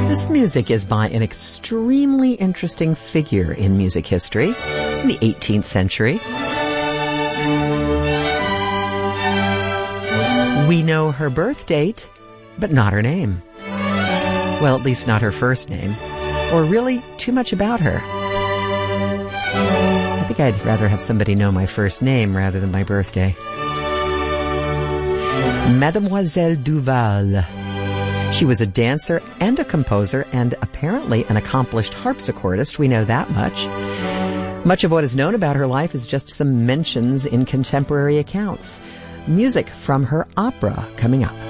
This music is by an extremely interesting figure in music history in the 18th century. We know her birth date, but not her name. Well, at least not her first name, or really too much about her. I think I'd rather have somebody know my first name rather than my birthday. Mademoiselle Duval. She was a dancer and a composer and apparently an accomplished harpsichordist. We know that much. Much of what is known about her life is just some mentions in contemporary accounts. Music from her opera coming up.